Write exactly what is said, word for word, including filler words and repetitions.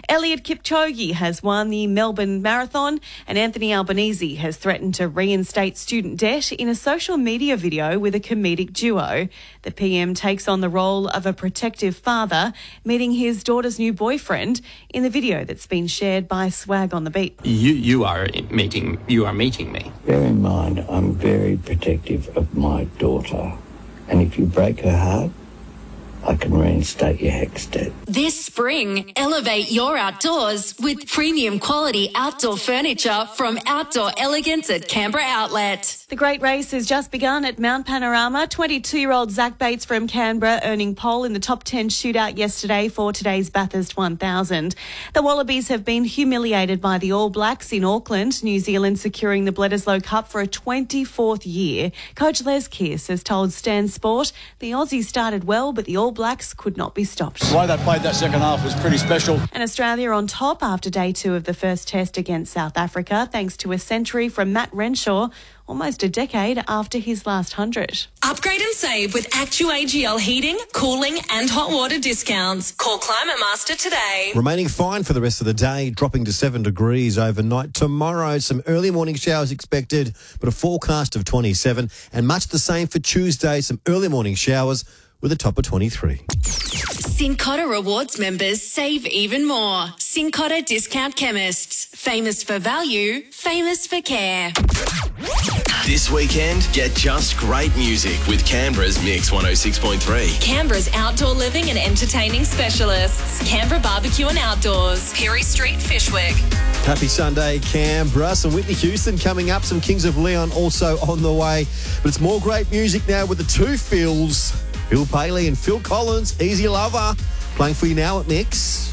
Eliud Kipchoge has won the Melbourne Marathon, and Anthony Albanese has threatened to reinstate student debt in a social media video with a comedic duo. The P M takes on the role of a protective father, meeting his daughter's new boyfriend in the video that's been shared by Swag on the Beat. You you are meeting you are meeting me. Bear in mind, I'm very protective of my daughter, and if you break her heart, I can reinstate your HECS debt. This spring, elevate your outdoors with premium quality outdoor furniture from Outdoor Elegance at Canberra Outlet. The great race has just begun at Mount Panorama. twenty-two-year-old Zach Bates from Canberra earning pole in the top ten shootout yesterday for today's Bathurst one thousand. The Wallabies have been humiliated by the All Blacks in Auckland, New Zealand securing the Bledisloe Cup for a twenty-fourth year. Coach Les Kiss has told Stan Sport the Aussies started well, but the All Blacks could not be stopped. The way they played that second half was pretty special. And Australia on top after day two of the first test against South Africa, thanks to a century from Matt Renshaw, almost a decade after his last hundred. Upgrade and save with Actu A G L heating, cooling and hot water discounts. Call Climate Master today. Remaining fine for the rest of the day, dropping to seven degrees overnight. Tomorrow, some early morning showers expected, but a forecast of twenty-seven. And much the same for Tuesday, some early morning showers with a top of twenty-three. Cincotta Rewards members save even more. Cincotta Discount Chemists. Famous for value, famous for care. This weekend, get just great music with Canberra's Mix one oh six point three. Canberra's outdoor living and entertaining specialists. Canberra Barbecue and Outdoors. Perry Street, Fishwick. Happy Sunday, Canberra. Some Whitney Houston coming up, some Kings of Leon also on the way. But it's more great music now with the two Phils, Phil Paley and Phil Collins, Easy Lover, playing for you now at Mix.